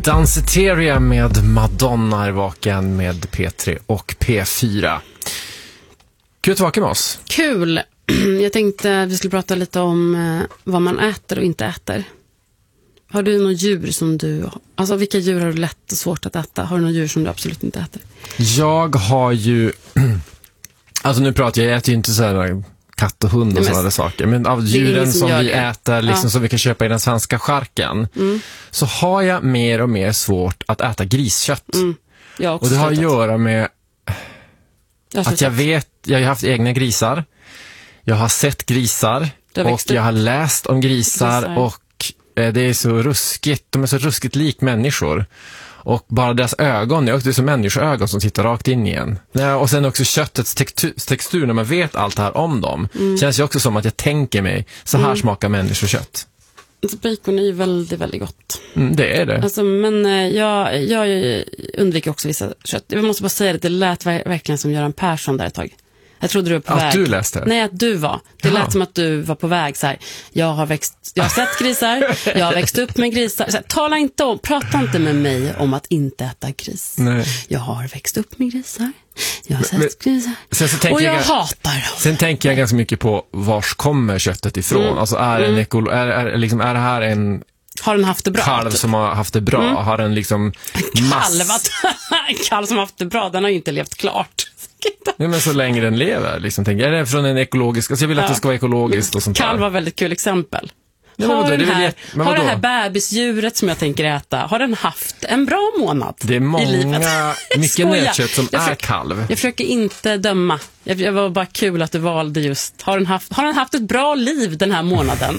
Danceteria med Madonna är vaken med P3 och P4. Kul att vara med oss. Kul. Jag tänkte att vi skulle prata lite om vad man äter och inte äter. Har du några djur som du... Alltså vilka djur har du lätt och svårt att äta? Har du några djur som du absolut inte äter? Jag har ju... Alltså nu pratar jag äter ju inte så här katt och hund och sådana saker. Men av djuren som vi äter, liksom, som vi kan köpa i den svenska charken, så har jag mer och mer svårt att äta griskött. Och det har att göra med att jag har haft egna grisar. Jag har sett grisar och jag har läst om grisar. Och det är så ruskigt. De är så ruskigt lik människor. Och bara deras ögon, det är som människoögon som tittar rakt in igen. Och sen också köttets textur, när man vet allt det här om dem, känns ju också som att jag tänker mig, så här smakar människokött. Alltså bacon är ju väldigt, väldigt gott. Det är det. Alltså, men jag undviker också vissa kött. Jag måste bara säga att det lät verkligen som Göran Persson där ett tag. Jag trodde du var på väg. Att du läste? Nej, att du var. Det lät som att du var på väg så här. Jag har sett grisar. Jag har växt upp med grisar. Så här, prata inte med mig om att inte äta gris. Nej. Jag har växt upp med grisar. Jag har sett grisar. Och jag hatar dem. Sen tänker jag ganska mycket på vars kommer köttet ifrån. Alltså är det här en... Har den haft det bra? Kalv som har haft det bra. Har den liksom... Kalv som har haft det bra, den har ju inte levt klart. Nej, men så länge den lever, liksom, tänker jag. Är det från en ekologisk... Alltså jag vill att det ska vara ekologiskt och sånt där. Kalv var väldigt kul exempel. Har det här bebisdjuret som jag tänker äta, har den haft en bra månad i livet? Det är mycket nötkött som är kalv. Jag försöker inte döma. Det var bara kul att du valde just. Har den haft ett bra liv den här månaden?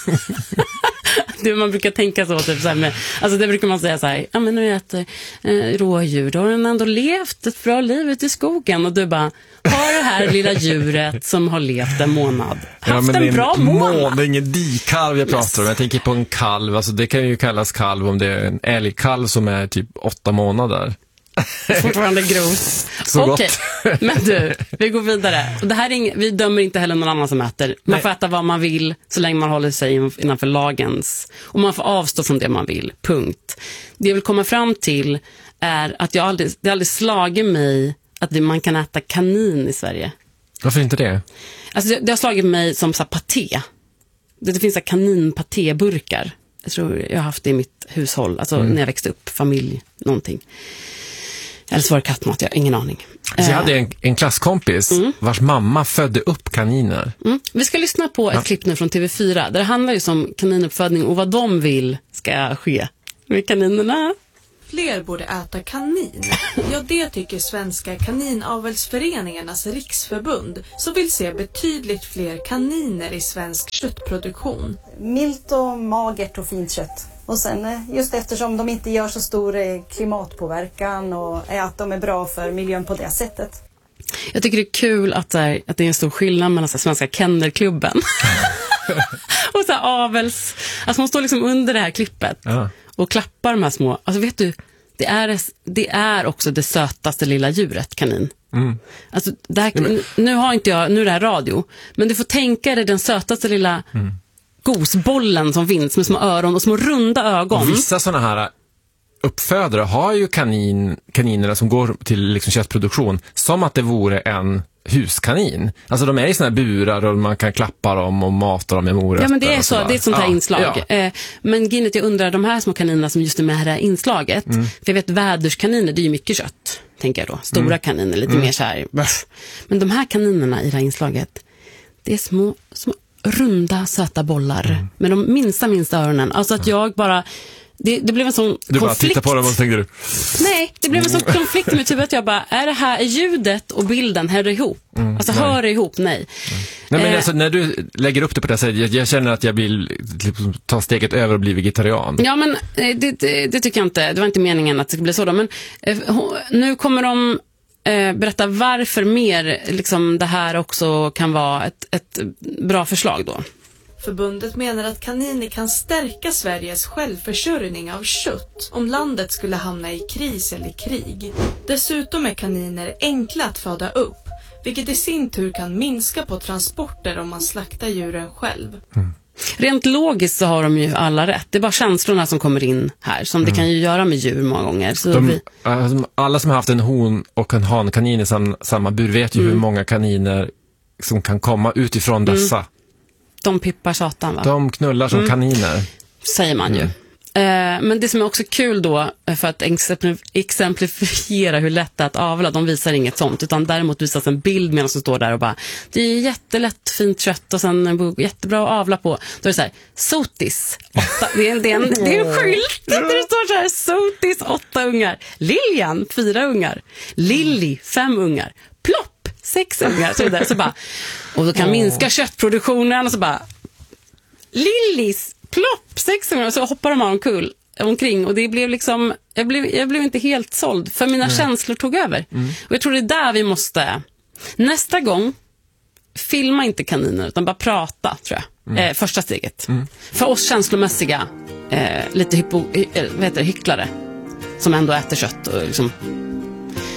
Man brukar tänka så, typ, så här med, alltså det brukar man säga så här, ja men när jag äter rådjur, då har den ändå levt ett bra liv ute i skogen, och du bara, har det här lilla djuret som har levt en månad haft en bra månad? Det är ingen dikalv jag pratar om, jag tänker på en kalv, alltså det kan ju kallas kalv om det är en älgkalv som är typ 8 månader. Fortfarande grovt. Okej, men du, vi går vidare. Och det här vi dömer inte heller någon annan som äter. Man får äta vad man vill så länge man håller sig innanför lagens. Och man får avstå från det man vill. Punkt. Det jag vill komma fram till är att det aldrig slagit mig att man kan äta kanin i Sverige. Varför inte det? Alltså det har slagit mig som så här paté. Det finns så här kaninpatéburkar. Jag tror jag har haft det i mitt hushåll. Alltså när jag växte upp, familj, någonting. Eller så var det kattmat, jag har ingen aning. Så jag hade en klasskompis vars mamma födde upp kaniner. Vi ska lyssna på ett klipp nu från TV4. Där det handlar ju om kaninuppfödning och vad de vill ska ske med kaninerna. Fler borde äta kanin. Ja, det tycker Svenska kaninavelsföreningarnas riksförbund, som vill se betydligt fler kaniner i svensk köttproduktion. Milt och magert och fint kött. Och sen just eftersom de inte gör så stor klimatpåverkan och att de är bra för miljön på det sättet. Jag tycker det är kul att det är en stor skillnad mellan Svenska kennelklubben och så avels. Alltså man står liksom under det här klippet och klappar de här små. Alltså vet du, det är också det sötaste lilla djuret, kanin. Alltså nu är det här radio, men du får tänka dig den sötaste lilla gosbollen som finns med små öron och små runda ögon. Och vissa sådana här uppfödare har ju kaninerna som går till liksom köttproduktion som att det vore en huskanin. Alltså de är i såna här burar och man kan klappa dem och mata dem med morötter. Ja, men det är så, det är ett sånt här inslag. Ja. Men Ginnet, jag undrar, de här små kaninerna som just är med det här inslaget, för jag vet väderskaniner, det är ju mycket kött, tänker jag då. Stora kaniner, lite mer så här. Men de här kaninerna i det här inslaget, det är små runda, söta bollar med de minsta öronen. Alltså att jag bara... Det blev en sån konflikt. Du bara tittar på dem och tänkte du... Nej, det blev en sån konflikt med typ att jag bara, är ljudet och bilden hör ihop? Alltså hör det ihop? Nej. Nej, men alltså, när du lägger upp det på det sättet, jag känner att jag vill ta steget över och bli vegetarian. Ja, men det tycker jag inte. Det var inte meningen att det skulle bli så då. Men nu kommer de berätta varför mer liksom, det här också kan vara ett bra förslag då. Förbundet menar att kaniner kan stärka Sveriges självförsörjning av kött om landet skulle hamna i kris eller krig. Dessutom är kaniner enkla att föda upp, vilket i sin tur kan minska på transporter om man slaktar djuren själv. Rent logiskt så har de ju alla rätt. Det är bara känslorna som kommer in här, som det kan ju göra med djur många gånger. Så alla som har haft en hon och en hankanin i samma bur vet ju hur många kaniner som kan komma utifrån dessa. De pippar satan, va? De knullar som kaniner. Säger man ju. Men det som är också kul då, för att exemplifiera hur lätt det är att avla, de visar inget sånt, utan däremot visas en bild medan de står där och bara, det är jättelätt fint kött och sen jättebra att avla på. Då är det så här, Sotis 8, det är en skylt där det står så här, Sotis 8 ungar, Lilian 4 ungar, Lilly 5 ungar, Plopp 6 ungar, så vidare. Så bara, och då kan minska köttproduktionen och så bara, Lillys Plopp 6 ungar, och så hoppar de omkring och det blev liksom, jag blev inte helt såld, för mina känslor tog över. Och jag tror det är där vi måste, nästa gång, filma inte kaniner utan bara prata, tror jag. Första steget. För oss känslomässiga lite hycklare som ändå äter kött och liksom